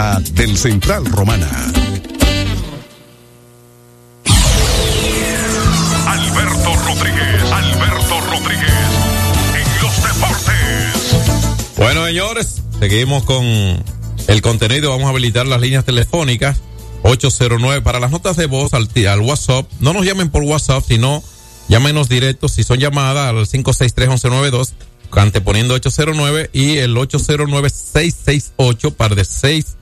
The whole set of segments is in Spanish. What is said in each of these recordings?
del Central Romana. Alberto Rodríguez en los deportes. Bueno, señores, seguimos con el contenido. Vamos a habilitar las líneas telefónicas 809 para las notas de voz al WhatsApp. No nos llamen por WhatsApp, sino llámenos directos si son llamadas al 563-1192, anteponiendo 809 y el 809-668 par de 600.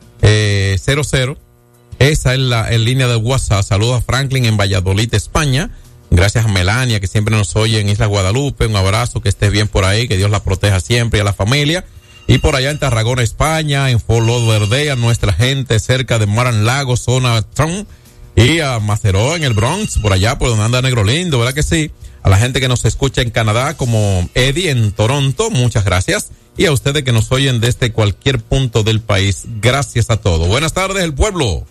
Esa es la línea de WhatsApp. Saludos a Franklin en Valladolid, España. Gracias a Melania, que siempre nos oye en Isla Guadalupe. Un abrazo, que estés bien por ahí, que Dios la proteja siempre y a la familia. Y por allá en Tarragona, España, en Fort Lauderdale, a nuestra gente cerca de Mar-a-Lago, zona Trump, y a Maceró en el Bronx, por allá, por donde anda Negro Lindo, ¿verdad que sí? A la gente que nos escucha en Canadá, como Eddie en Toronto, muchas gracias. Y a ustedes que nos oyen desde cualquier punto del país, gracias a todos. Buenas tardes, el pueblo.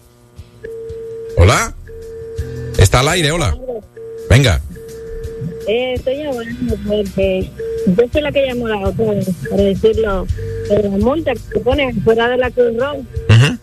Hola. Está al aire, hola. Venga. Estoy llamando porque yo soy la que llamó la otra vez, para decirlo, de la multa que se pone fuera de la Cruz Roja. Uh-huh.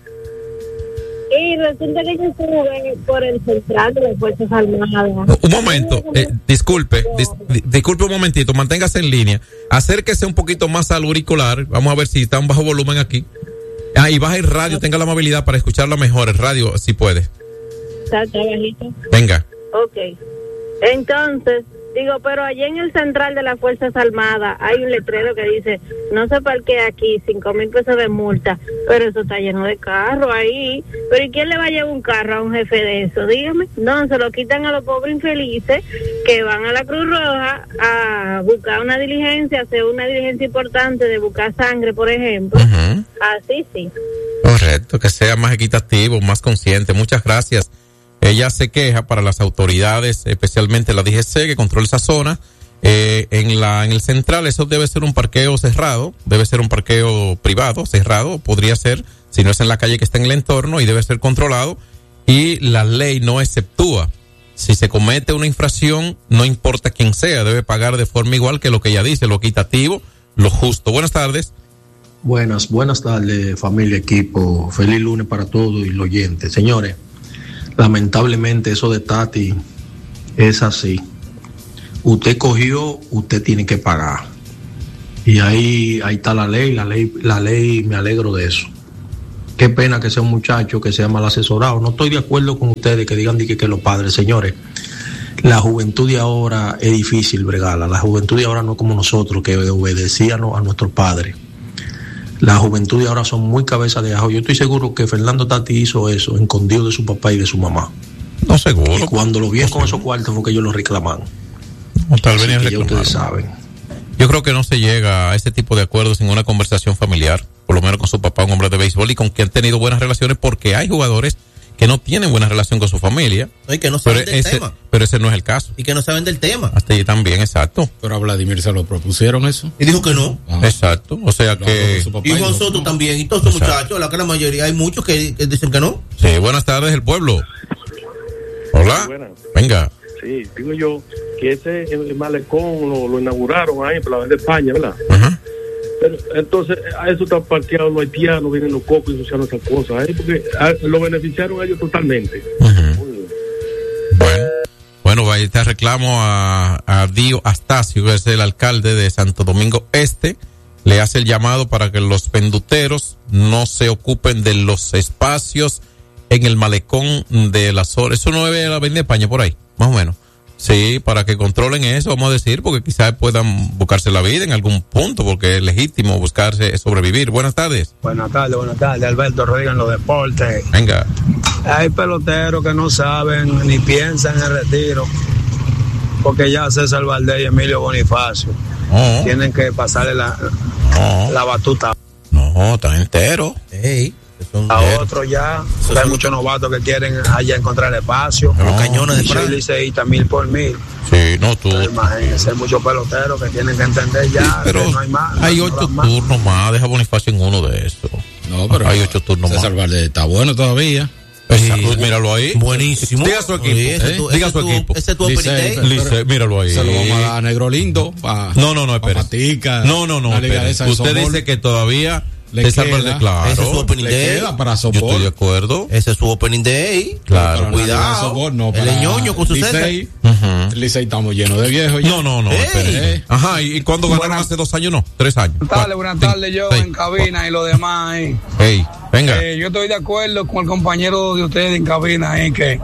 Y resulta que yo estuve por el central de las Fuerzas Armadas. Un momento, disculpe un momentito, manténgase en línea. Acérquese un poquito más al auricular. Vamos a ver si está en bajo volumen aquí. Y baja el radio, tenga la amabilidad para escucharla mejor, el radio, si puede. Está bajito. Venga. Ok. Entonces, digo, pero allí en el central de las Fuerzas Armadas hay un letrero que dice, no se parquea aquí, 5,000 pesos de multa, pero eso está lleno de carros ahí. Pero ¿y quién le va a llevar un carro a un jefe de eso? Dígame. No, se lo quitan a los pobres infelices que van a la Cruz Roja a buscar una diligencia, hacer una diligencia importante de buscar sangre, por ejemplo. Uh-huh. Así sí. Correcto, que sea más equitativo, más consciente. Muchas gracias. Ella se queja para las autoridades, especialmente la DGC, que controla esa zona. En el central, eso debe ser un parqueo cerrado, debe ser un parqueo privado, cerrado, podría ser, si no es en la calle que está en el entorno, y debe ser controlado. Y la ley no exceptúa. Si se comete una infracción, no importa quién sea, debe pagar de forma igual, que lo que ella dice, lo equitativo, lo justo. Buenas tardes. Buenas tardes, familia, equipo. Feliz lunes para todos y los oyentes. Señores, lamentablemente eso de Tati es así. Usted cogió, usted tiene que pagar. Y ahí está la ley, me alegro de eso. Qué pena que sea un muchacho que sea mal asesorado. No estoy de acuerdo con ustedes que digan que los padres, señores, la juventud de ahora es difícil bregarla. La juventud de ahora no es como nosotros, que obedecíamos a nuestros padres. La juventud de ahora son muy cabeza de ajo. Yo estoy seguro que Fernando Tati hizo eso, escondido de su papá y de su mamá. No, seguro. Y cuando lo vieron con esos cuartos fue que ellos lo reclamaron. O tal vez ya ustedes saben. Yo creo que no se llega a ese tipo de acuerdos en una conversación familiar, por lo menos con su papá, un hombre de béisbol, y con quien han tenido buenas relaciones, porque hay jugadores que no tienen buena relación con su familia. Y que no saben del tema. Pero ese no es el caso. Y que no saben del tema. Hasta ahí también, exacto. Pero a Vladimir se lo propusieron eso. Y dijo que no. Ajá. Exacto. O sea que... Y Juan Soto también. Y todos esos muchachos, la mayoría, hay muchos que dicen que no. Sí, buenas tardes, el pueblo. Hola. Venga. Sí, digo yo que ese malecón lo inauguraron ahí por la vez de España, ¿verdad? Ajá. Pero entonces a eso están parqueados los haitianos, vienen los cocos y ensuciando esas cosas ahí, porque lo beneficiaron a ellos totalmente. Uh-huh. Bueno, vaya, te reclamo a Dio Astacio, que es el alcalde de Santo Domingo Este. Le hace el llamado para que los penduteros no se ocupen de los espacios en el malecón de las horas. Eso no es la Avenida España por ahí, más o menos. Sí, para que controlen eso, vamos a decir, porque quizás puedan buscarse la vida en algún punto, porque es legítimo buscarse sobrevivir. Buenas tardes. Buenas tardes, Alberto Rodríguez en los deportes. Venga. Hay peloteros que no saben ni piensan en el retiro, porque ya César Valdés y Emilio Bonifacio tienen que pasarle la batuta. No, están enteros. Ey. A otros ya, hay muchos novatos que quieren allá encontrar espacio. Los cañones de Fran. Liceísta 1000 por 1000. Sí, no, tú. Imagínense, hay muchos peloteros que tienen que entender ya. Sí, pero que no hay más. Hay 8 turnos más, deja Bonifacio en uno de esos. No, pero hay 8 turnos César más. Valdés está bueno todavía. Exacto, míralo ahí. Buenísimo. Diga su equipo. Diga su equipo. Ese es tu Lice, míralo ahí. Se lo vamos a dar a Negro Lindo. No, espere. Patica. No, espere. Usted dice que todavía César Valdés, claro. Ese es su opening day. Para Yo estoy de acuerdo. Ese es su opening day. Claro. Cuidado. No, el ñoño con su César. Licey estamos llenos de viejos. No. Ajá, ¿y cuándo ganaron hace 2 años? No, 3 años. Buenas tardes, yo en cabina y lo demás. Venga. Yo estoy de acuerdo con el compañero de ustedes en cabina que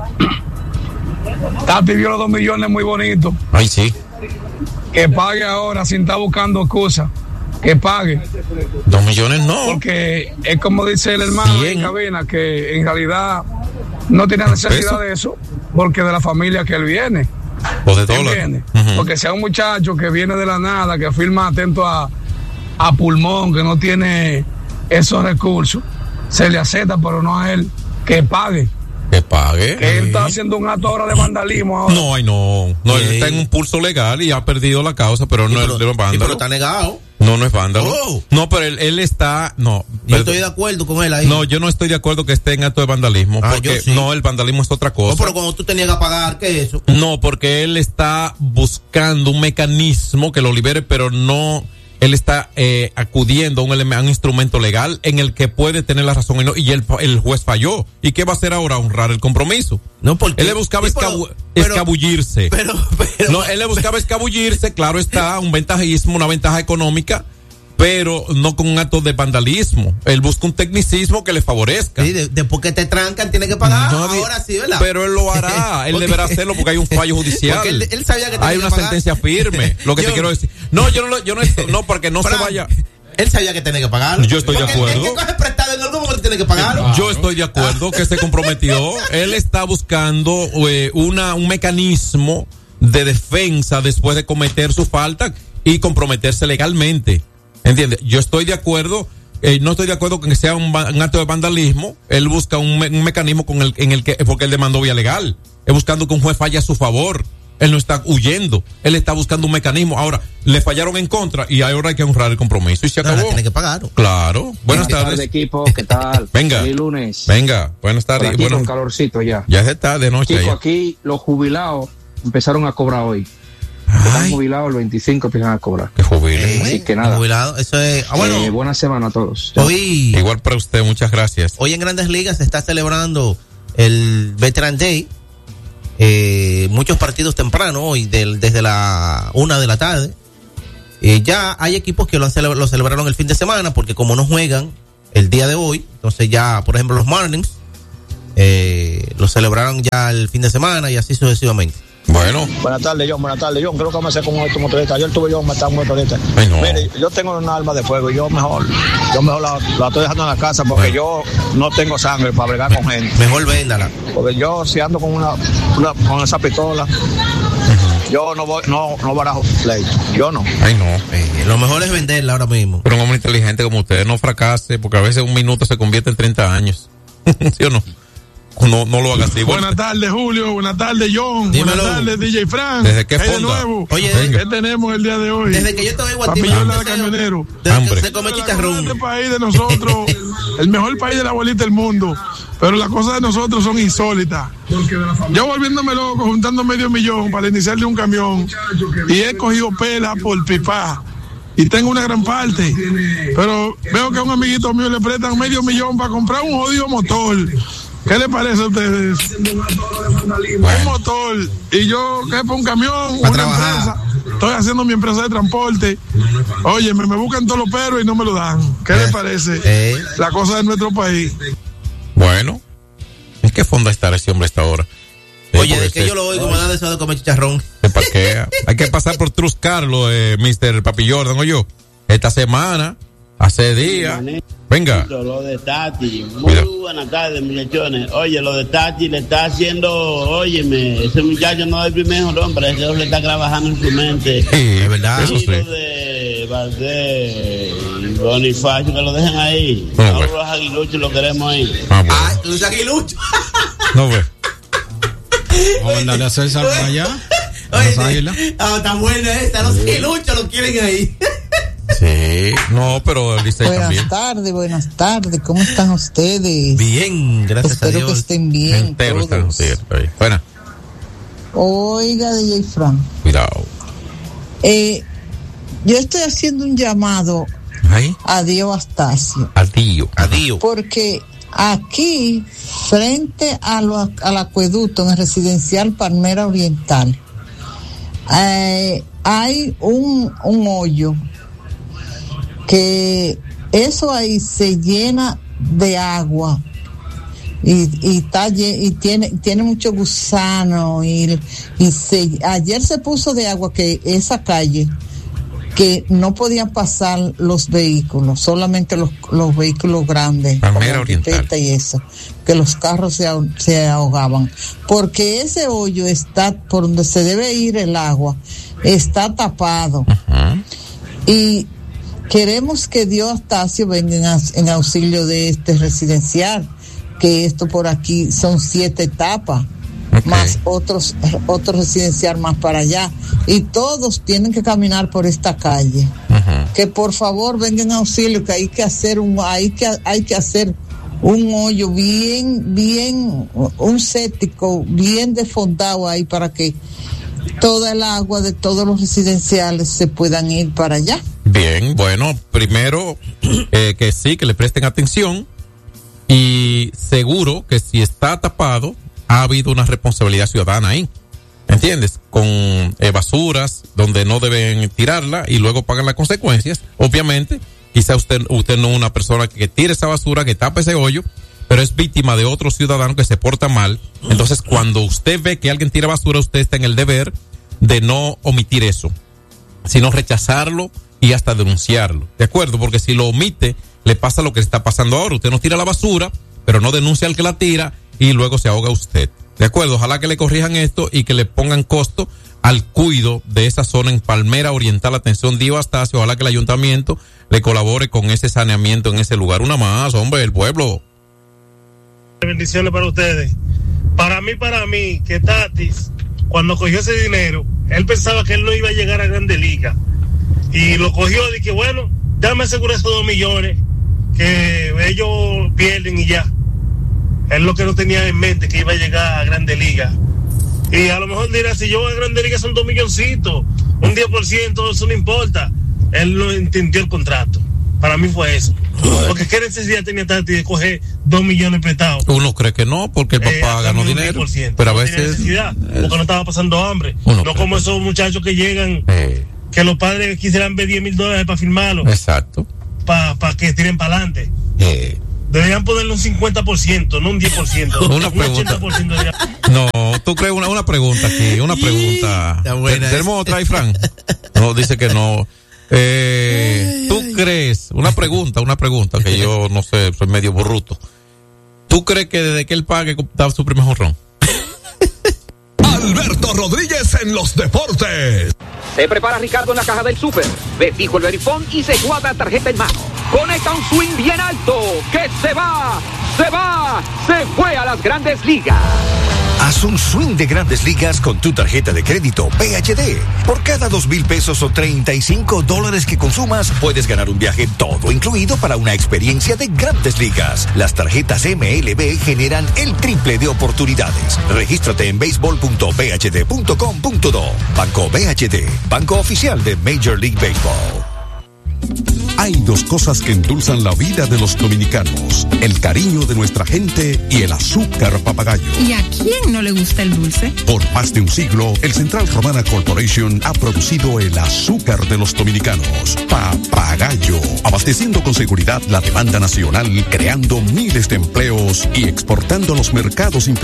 Tati vio los 2 millones muy bonitos. Ay, sí. Que pague ahora sin estar buscando excusas. Que pague. 2 millones no. Porque es como dice el hermano en cabina, que en realidad no tiene necesidad de eso, porque de la familia que él viene. O de dólares. Porque sea un muchacho que viene de la nada, que firma atento a pulmón, que no tiene esos recursos, se le acepta, pero no a él. Que pague. Que pague. Que él está haciendo un acto ahora de vandalismo ahora. No, él está en un pulso legal y ha perdido la causa, pero no es vándalo. Pero está negado. No es vándalo. No, pero él está, yo estoy de acuerdo con él ahí. No, yo no estoy de acuerdo que esté en acto de vandalismo, porque no, el vandalismo es otra cosa. No, pero cuando tú te niegas a pagar, ¿qué es eso? No, porque él está buscando un mecanismo que lo libere, pero no, él está acudiendo a un instrumento legal en el que puede tener la razón y el juez falló. ¿Y qué va a hacer ahora? Honrar el compromiso. No, porque él le buscaba escabullirse. No, él le buscaba escabullirse, claro está, un ventajismo, una ventaja económica, pero no con un acto de vandalismo. Él busca un tecnicismo que le favorezca. Sí, después que te trancan, tiene que pagar. Ahora sí, ¿verdad? Pero él lo hará. Él deberá hacerlo porque hay un fallo judicial. Porque él sabía que tenía hay una sentencia firme. Lo que te quiero decir. No, no, porque no se vaya. Él sabía que tenía que pagar. Yo estoy de acuerdo. El que coge prestado en algún momento tiene que pagar. Yo estoy de acuerdo que se comprometió. Él está buscando un mecanismo de defensa después de cometer su falta y comprometerse legalmente. ¿Entiendes? Yo estoy de acuerdo. No estoy de acuerdo con que sea un acto de vandalismo. Él busca un mecanismo en el que, porque él demandó vía legal. Es buscando que un juez falle a su favor. Él no está huyendo. Él está buscando un mecanismo. Ahora, le fallaron en contra y ahora hay que honrar el compromiso y se acabó. Tiene que pagar. Claro. Buenas tardes. Equipo, ¿qué tal? Venga. Feliz lunes. Venga. Buenas tardes. Aquí con calorcito ya. Ya es de tarde, noche. Chico, aquí los jubilados empezaron a cobrar hoy. Están jubilados, el 25 empiezan a cobrar. Que jubilen. Así que nada. Jubilado, eso es. Buena semana a todos. Igual para usted, muchas gracias. Hoy en Grandes Ligas se está celebrando el Veteran Day. Muchos partidos temprano hoy, desde la 1 de la tarde. Ya hay equipos que lo celebraron el fin de semana, porque como no juegan el día de hoy, entonces ya, por ejemplo, los Marlins lo celebraron ya el fin de semana y así sucesivamente. Bueno. Buenas tardes, John. Creo que vamos a hacer como estos motoristas. Ayer tuve yo matar un motorista. No. Mire, yo tengo un arma de fuego y yo mejor la estoy dejando en la casa porque yo no tengo sangre para bregar con gente. Mejor véndala. Porque yo si ando con con esa pistola, yo no barajo pleito. Yo no. Lo mejor es venderla ahora mismo. Pero un hombre inteligente como usted no fracase, porque a veces un minuto se convierte en 30 años. ¿Sí o no? No lo haga así. Buenas tardes, Julio. Buenas tardes, John. Dímelo. Buenas tardes, DJ Frank. ¿Desde qué fonda? de nuevo? Oye, ¿qué tenemos el día de hoy? Desde que yo te oigo a ti, Papillola de camionero. Se come chicharrón. Este país de nosotros, el mejor país de la abuelita del mundo. Pero las cosas de nosotros son insólitas. Yo volviéndome loco, juntando $500,000 para iniciar de un camión. Y he cogido pela por pipa. Y tengo una gran parte. Pero veo que a un amiguito mío le prestan $500,000 para comprar un jodido motor. ¿Qué le parece a ustedes? Un motor. Y yo, ¿qué? Para un camión, una empresa. Estoy haciendo mi empresa de transporte. Oye, me buscan todos los perros y no me lo dan. ¿Qué le parece? La cosa de nuestro país. Bueno. ¿En qué fonda estará ese hombre a esta hora? Oye, de que yo lo oigo, me da deseo de comer chicharrón. Se parquea. Hay que pasar por Truscarlo, Mr. Papi Jordan, o yo. Esta semana, hace días. Venga. Lo de Tati. Muy buenas tardes, muchachones. Oye, lo de Tati le está haciendo, óyeme, ese muchacho no es el primer hombre, ese le está trabajando en su mente. Sí, es verdad. Y Eso lo sí. de Valdés y Bonifacio, que lo dejen ahí. No, Ahora pues. los aguiluchos lo queremos ahí. Bueno. Los aguiluchos. No, pues. Vamos a mandarle a César para allá. Oye, está buena esta. Los aguiluchos lo quieren ahí. Sí, no, pero Licey también. Buenas tardes, ¿cómo están ustedes? Bien, gracias Espero a Dios. que estén bien. Entero están, sí, ahí. Buena. Oiga, DJ Frank. Cuidado. Yo estoy haciendo un llamado a Dio Astacio. Adiós. Porque aquí, frente al acueducto en el residencial Palmera Oriental, hay un hoyo que eso ahí se llena de agua y tiene mucho gusano ayer se puso de agua que esa calle que no podían pasar los vehículos, solamente los vehículos grandes, Palmera Oriental y eso, que los carros se ahogaban, porque ese hoyo está por donde se debe ir el agua, está tapado. Y queremos que Dio Astacio venga en auxilio de este residencial, que esto por aquí son 7 etapas, más otros residencial más para allá, y todos tienen que caminar por esta calle. Que por favor vengan en auxilio, que hay que hacer un hoyo bien, un séptico bien desfondado ahí para que toda el agua de todos los residenciales se puedan ir para allá. Bien, bueno, primero que sí, que le presten atención, y seguro que si está tapado ha habido una responsabilidad ciudadana ahí, ¿entiendes? Con basuras donde no deben tirarla y luego pagan las consecuencias. Obviamente, quizá usted no es una persona que tire esa basura, que tapa ese hoyo, pero es víctima de otro ciudadano que se porta mal. Entonces, cuando usted ve que alguien tira basura, usted está en el deber de no omitir eso, sino rechazarlo y hasta denunciarlo, ¿de acuerdo? Porque si lo omite, le pasa lo que está pasando ahora. Usted no tira la basura, pero no denuncia al que la tira y luego se ahoga usted, ¿de acuerdo? Ojalá que le corrijan esto y que le pongan costo al cuido de esa zona en Palmera Oriental. Atención, Dio Astacio, ojalá que el ayuntamiento le colabore con ese saneamiento en ese lugar. Una más, hombre, el pueblo. Bendiciones para ustedes. Para mí, que Tatis, cuando cogió ese dinero, él pensaba que él no iba a llegar a Grande Liga. Y lo cogió y dije, bueno, ya me aseguré esos 2 millones, que ellos pierden y ya. Él lo que no tenía en mente, que iba a llegar a Grande Liga. Y a lo mejor dirá, si yo voy a Grande Liga son 2 milloncitos, un 10%, eso no importa. Él no entendió el contrato. Para mí fue eso. Porque qué necesidad tenía Tati de coger 2 millones prestados. Uno cree que no, porque el papá ganó dinero. Pero a veces porque no estaba pasando hambre. No como esos muchachos que llegan, que los padres quisieran ver $10,000 para firmarlo. Exacto. Para que tiren para adelante. Deberían ponerle un 50%, no un 10%. Una pregunta. No, tú crees una pregunta aquí, una pregunta. ¿Tenemos otra ahí, Fran? No, dice que no. ¿Tú crees? Una pregunta, que yo no sé, soy medio burruto. ¿Tú crees que desde que él pague da su primer jonrón? Alberto Rodríguez en los deportes. Se prepara Ricardo en la caja del súper. Ve fijo el verifón y se guarda tarjeta en mano. Conecta un swing bien alto. Que se fue a las Grandes Ligas. Haz un swing de Grandes Ligas con tu tarjeta de crédito PHD. Por cada $2,000 o $35 que consumas, puedes ganar un viaje todo incluido para una experiencia de Grandes Ligas. Las tarjetas MLB generan el triple de oportunidades. Regístrate en baseball.phd.com.do. Banco BHD, banco oficial de Major League Baseball. Hay 2 cosas que endulzan la vida de los dominicanos: el cariño de nuestra gente y el azúcar papagayo. ¿Y a quién no le gusta el dulce? Por más de un siglo, el Central Romana Corporation ha producido el azúcar de los dominicanos, Papagayo, abasteciendo con seguridad la demanda nacional, creando miles de empleos y exportando a los mercados internacionales